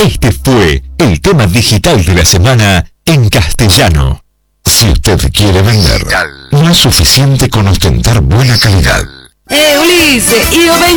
Este fue el tema digital de la semana en castellano. Si usted quiere vender, no es suficiente con ostentar buena calidad. Ulises, y yo vengo